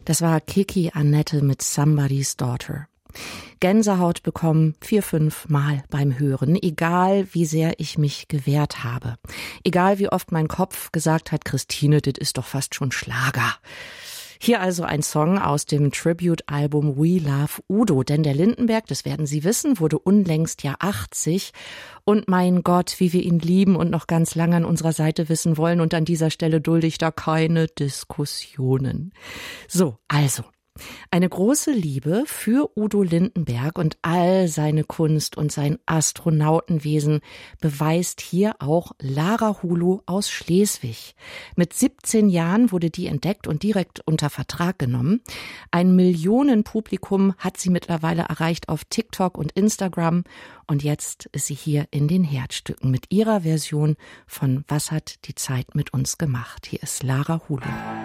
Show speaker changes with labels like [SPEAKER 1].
[SPEAKER 1] Das war Kiki Annette mit Somebody's Daughter. Gänsehaut bekommen 4-5 Mal beim Hören, egal wie sehr ich mich gewehrt habe. Egal wie oft mein Kopf gesagt hat, Christine, das ist doch fast schon Schlager. Hier also ein Song aus dem Tribute-Album We Love Udo, denn der Lindenberg, das werden Sie wissen, wurde unlängst ja 80 und mein Gott, wie wir ihn lieben und noch ganz lange an unserer Seite wissen wollen und an dieser Stelle dulde ich da keine Diskussionen. So, also. Eine große Liebe für Udo Lindenberg und all seine Kunst und sein Astronautenwesen beweist hier auch Lara Hulow aus Schleswig. Mit 17 Jahren wurde die entdeckt und direkt unter Vertrag genommen. Ein Millionenpublikum hat sie mittlerweile erreicht auf TikTok und Instagram. Und jetzt ist sie hier in den Herzstücken mit ihrer Version von Was hat die Zeit mit uns gemacht? Hier ist Lara Hulow.